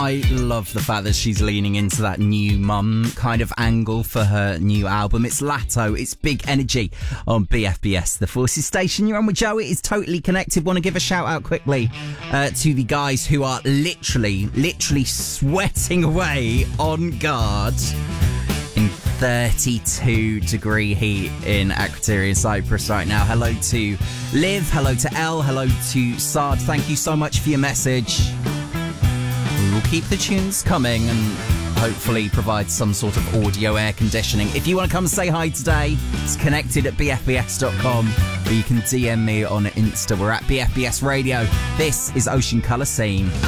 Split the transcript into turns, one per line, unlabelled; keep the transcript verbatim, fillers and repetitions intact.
I love the fact that she's leaning into that new mum kind of angle for her new album. It's Latto, it's big energy on B F B S, the Forces Station. You're on with Joe, it is Totally Connected. Want to give a shout out quickly uh, to the guys who are literally, literally sweating away on guard in thirty-two degree heat in Akrotiri, Cyprus right now. Hello to Liv, hello to Elle, hello to Sard. Thank you so much for your message. We will keep the tunes coming and hopefully provide some sort of audio air conditioning. If you want to come and say hi today, it's connected at b f b s dot com, or you can D M me on Insta. We're at B F B S Radio. This is Ocean Colour Scene.